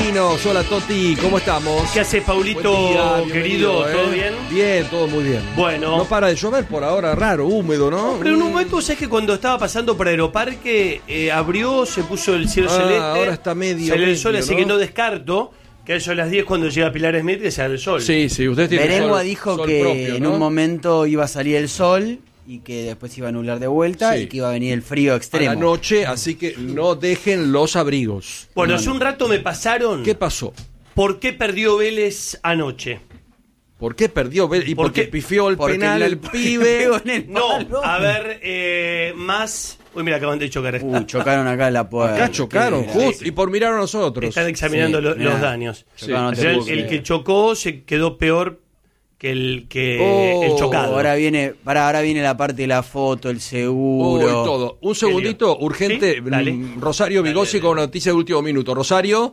Argentinos. Hola Toti, ¿cómo estamos? ¿Qué hace Paulito, querido? ¿Todo bien? Bien, todo muy bien. Bueno. No para de llover por ahora, raro, húmedo, ¿no? Pero en un momento, ¿sabes que cuando estaba pasando por Aeroparque, abrió, se puso el cielo celeste? Ahora está medio. Sale el sol, así ¿no? que no descarto que a eso a las 10 cuando llega Pilar Smith que sale el sol. Sí, usted tiene Berengua sol, dijo sol que propio, en ¿no? un momento iba a salir el sol y que después iba a nublar de vuelta Sí. y que iba a venir el frío A extremo. la noche, así que no dejen los abrigos. Bueno, hace un rato me pasaron. ¿Qué pasó? ¿Por qué perdió Vélez anoche? ¿Por qué perdió? ¿Y ¿Por porque qué? pifió el Porque penal le- el pibe? pegó en el No, palo. a ver, más. Uy, mira, acaban de chocar. Chocaron acá en la puerta. Acá chocaron, Qué- justo, y por mirar a nosotros. Están examinando Sí, los mirá. daños. Chocaron, no O te sea, puedo el creer. que chocó se quedó peor que el chocado. Ahora viene la parte de la foto, el Uy, seguro. todo. Un segundito, lío. urgente. ¿Sí? Dale. Rosario Vigossi Dale. con noticia de último minuto. Rosario.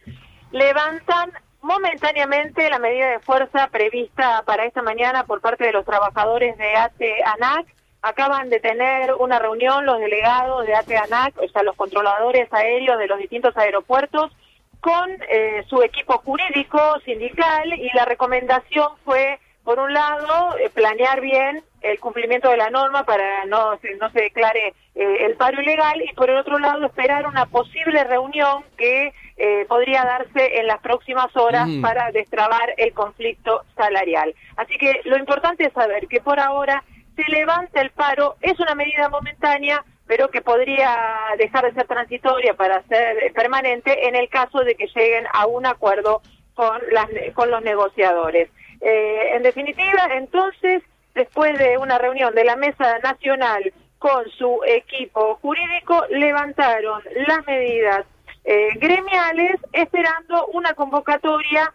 Levantan momentáneamente la medida de fuerza prevista para esta mañana por parte de los trabajadores de ATE-ANAC. Acaban de tener una reunión los delegados de ATE-ANAC, o sea, los controladores aéreos de los distintos aeropuertos, con su equipo jurídico, sindical, y la recomendación fue, por un lado, planear bien el cumplimiento de la norma para no se declare el paro ilegal, y por el otro lado, esperar una posible reunión que podría darse en las próximas horas para destrabar el conflicto salarial. Así que lo importante es saber que por ahora se levanta el paro, es una medida momentánea, pero que podría dejar de ser transitoria para ser permanente en el caso de que lleguen a un acuerdo con los negociadores. En definitiva, entonces, después de una reunión de la Mesa Nacional con su equipo jurídico, levantaron las medidas gremiales, esperando una convocatoria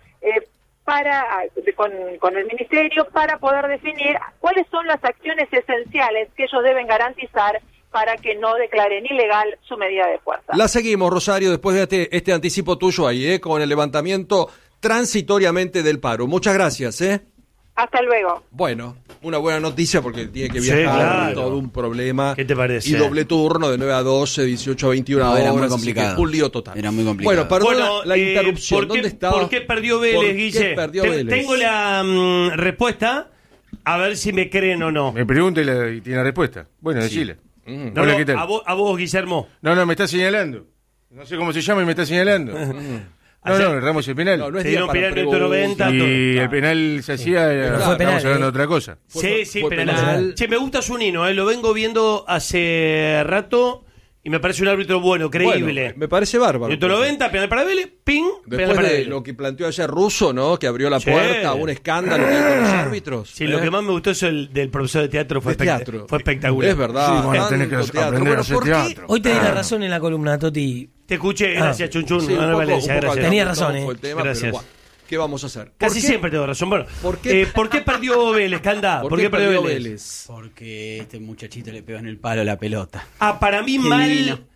con el Ministerio para poder definir cuáles son las acciones esenciales que ellos deben garantizar para que no declaren ilegal su medida de fuerza. La seguimos, Rosario, después de este anticipo tuyo ahí, con el levantamiento transitoriamente del paro. Muchas gracias, Hasta luego. Bueno, una buena noticia porque tiene que Sí, viajar, claro. todo un problema. ¿Qué te parece? Y doble turno de 9 a 12, 18 a 21 horas. Era muy así complicado. que un lío total. Era muy complicado. Bueno, perdona Bueno, la interrupción. ¿por qué, ¿Dónde estaba? ¿Por qué perdió Vélez, ¿Por qué Guille? perdió Vélez? Tengo la respuesta, a ver si me creen o no. Me pregunta y tiene la respuesta. Bueno, decile. No, Hola, no, ¿qué tal? a vos, Guillermo. No, me está señalando. No sé cómo se llama y me está señalando. No, erramos el penal. No es Se día dieron para penal de preguntas. 90. Y el penal se hacía, fue penal, estamos hablando de otra cosa. Sí, fue penal. penal. Che, me gusta su Nino, lo vengo viendo hace rato y me parece un árbitro bueno, creíble. Bueno, me parece bárbaro. Minuto 90, penal para Vélez, ping, penal Después para de Vélez. lo que planteó ayer Russo, ¿no? Que abrió la Sí. puerta a un escándalo que hay con los árbitros. Sí, lo que más me gustó es el del profesor de teatro, fue, De teatro. fue espectacular. Es verdad. Sí, bueno, tenés que tanto teatro. aprender a Bueno, hacer ¿por qué? teatro. Hoy te di la razón en la columna, Toti. Te escuché, gracias, Chunchun. Sí, un Manuel poco- Valencia, un poco gracias. Tenía adelantado razón, fue el tema, Gracias. pero bueno, ¿qué vamos a hacer? Casi ¿Por qué? siempre tengo razón. Bueno, ¿Por qué? ¿por qué perdió Vélez, Canda? ¿Por qué perdió Vélez? Porque este muchachito le pegó en el palo la pelota. Ah, para mí Qué mal, divino.